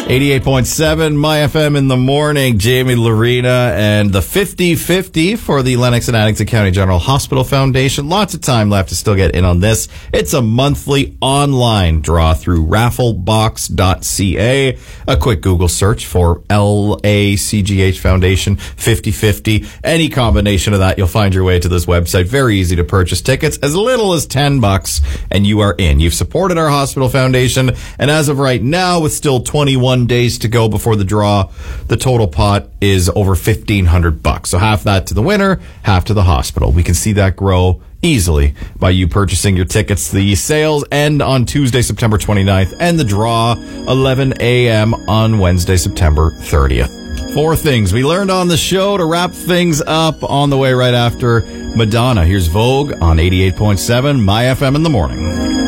88.7 My FM in the morning. Jamie Lorena and the 50-50 for the Lennox and Addington County General Hospital Foundation. Lots of time left to still get in on this. It's a monthly online draw through rafflebox.ca. A quick Google search for LACGH Foundation 50-50. Any combination of that, you'll find your way to this website. Very easy to purchase tickets, as little as $10, and you are in. You've supported our hospital foundation, and as of right now, with still 21 days to go before the draw, the total pot is over $1,500. So half that to the winner, half to the hospital. We can see that grow easily by you purchasing your tickets. The sales end on Tuesday, September 29th, and the draw 11 a.m. on Wednesday, September 30th. 4 things we learned on the show to wrap things up on the way right after Madonna. Here's Vogue on 88.7 My FM in the morning.